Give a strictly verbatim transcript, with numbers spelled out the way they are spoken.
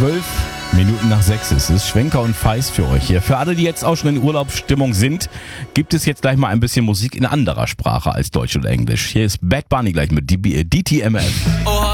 Zwölf Minuten nach sechs ist es. Schwenker und Feist für euch hier. Für alle, die jetzt auch schon in Urlaubsstimmung sind, gibt es jetzt gleich mal ein bisschen Musik in anderer Sprache als Deutsch oder Englisch. Hier ist Bad Bunny gleich mit D T M F.